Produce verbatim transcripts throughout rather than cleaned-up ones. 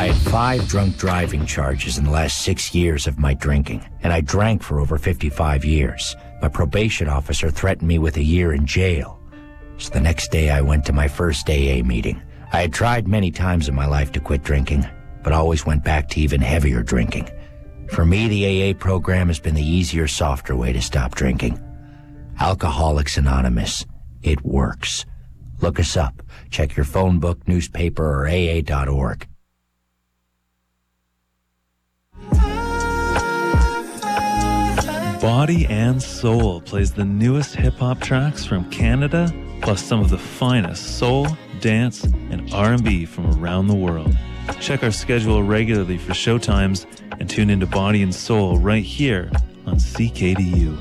I had five drunk driving charges in the last six years of my drinking, and I drank for over fifty-five years. My probation officer threatened me with a year in jail. So the next day I went to my first A A meeting. I had tried many times in my life to quit drinking, but always went back to even heavier drinking. For me, the A A program has been the easier, softer way to stop drinking. Alcoholics Anonymous. It works. Look us up. Check your phone book, newspaper, or A A dot org. Body and Soul plays the newest hip-hop tracks from Canada, plus some of the finest soul, dance, and R and B from around the world. Check our schedule regularly for showtimes and tune into Body and Soul right here on C K D U.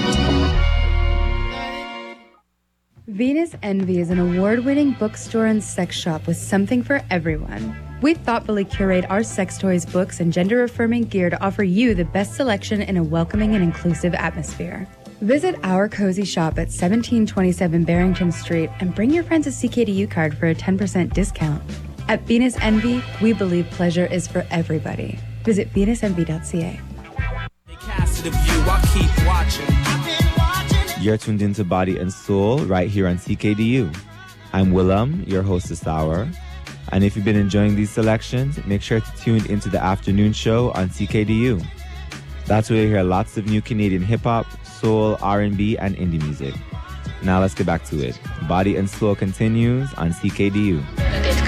Venus Envy is an award-winning bookstore and sex shop with something for everyone. We thoughtfully curate our sex toys, books, and gender-affirming gear to offer you the best selection in a welcoming and inclusive atmosphere. Visit our cozy shop at seventeen twenty-seven Barrington Street and bring your friends a C K D U card for a ten percent discount. At Venus Envy, we believe pleasure is for everybody. Visit venus envy dot c a. You're tuned into Body and Soul right here on C K D U. I'm Willem, your host this hour. And if you've been enjoying these selections, make sure to tune into the afternoon show on C K D U. That's where you hear lots of new Canadian hip-hop, soul, R and B, and indie music. Now let's get back to it. Body and Soul continues on C K D U.